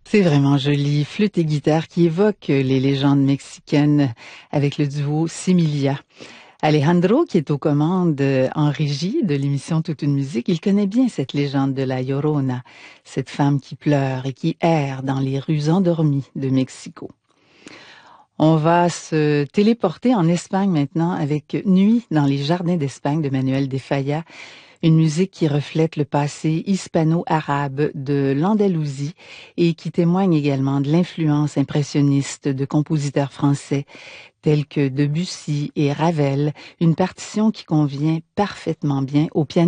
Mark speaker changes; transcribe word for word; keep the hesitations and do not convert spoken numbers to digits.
Speaker 1: C'est vraiment joli, flûte et guitare qui évoquent les légendes mexicaines avec le duo Similia. Alejandro, qui est aux commandes euh, en régie de l'émission Toute une musique, il connaît bien cette légende de la Llorona, cette femme qui pleure et qui erre dans les rues endormies de Mexico. On va se téléporter en Espagne maintenant avec Nuit dans les jardins d'Espagne de Manuel de Falla, une musique qui reflète le passé hispano-arabe de l'Andalousie et qui témoigne également de l'influence impressionniste de compositeurs français tels que Debussy et Ravel, une partition qui convient parfaitement bien au piano.